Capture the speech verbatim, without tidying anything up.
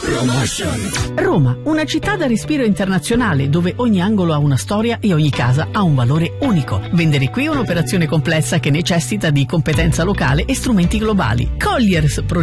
Promotion. Roma, una città da respiro internazionale dove ogni angolo ha una storia e ogni casa ha un valore unico. Vendere qui è un'operazione complessa che necessita di competenza locale e strumenti globali. Colliers